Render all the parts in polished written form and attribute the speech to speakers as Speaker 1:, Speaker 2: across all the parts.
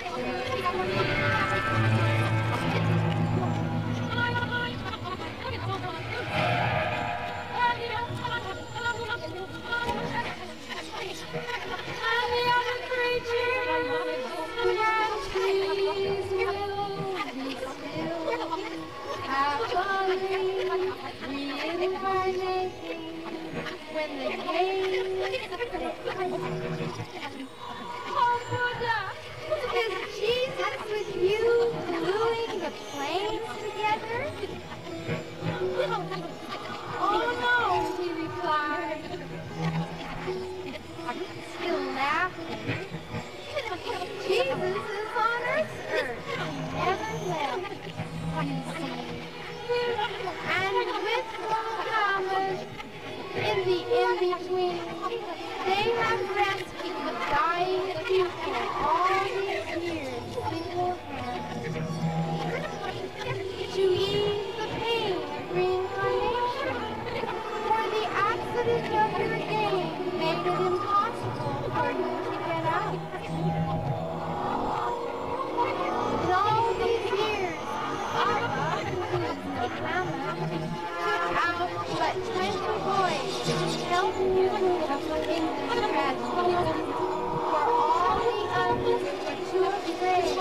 Speaker 1: When the game Oh, Buddha, is Jesus with you gluing the planes together? Oh, no, he replied, still laughing. Jesus is on earth. He never left, you see. And with Muhammad in the in-between, they have rescued the dying people all these years single-handedly. To ease the pain of reincarnation, for the accident of your game made it impossible for you to get out. In all these years, Allah, who is Muhammad, took out but 20 boys to help you in this tragedy. For all the others were too afraid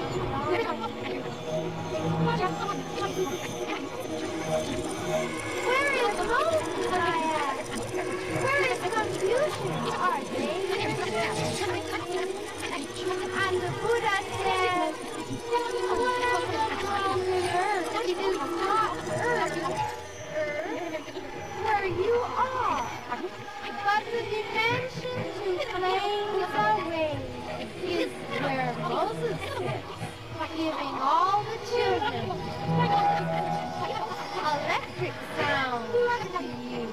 Speaker 1: Where is Moses, I asked? Where is Confucius, are they? And the Buddha said, Earth is not Earth, where you are, but the dimension to planes away is where Moses sits, giving all the children electric sounds to you.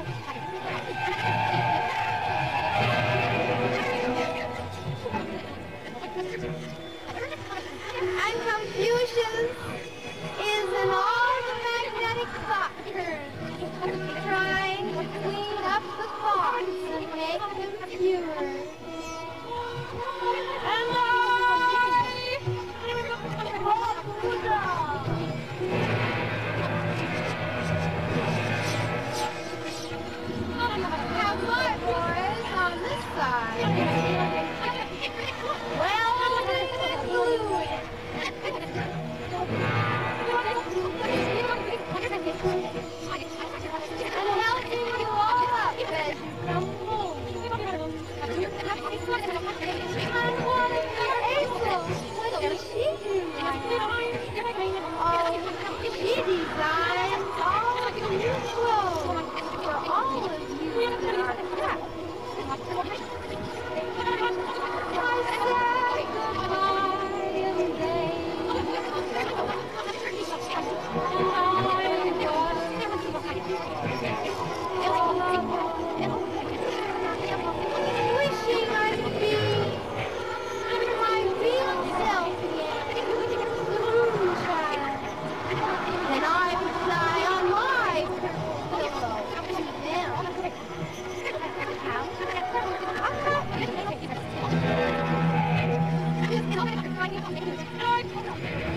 Speaker 1: And Confucius is in all the magnetic thought currents, trying to clean up the thoughts and make them fewer. And I, oh Buddha, have my boys on this side. Well, glue it. And helping you all up as you come home. And what is your April? What does she do now? Oh, she designs all of the new clothes for all of you that are kept. I said goodbye and they wishing I could be my real self again, the moon child. Then I would fly on my purple pillow to them. How?